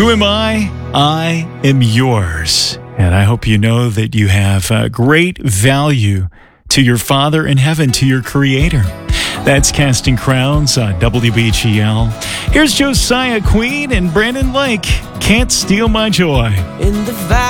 Who am I? I am yours. And I hope you know that you have great value to your Father in heaven, to your Creator. That's Casting Crowns on WBGL. Here's Josiah Queen and Brandon Lake. Can't Steal My Joy. In the valley.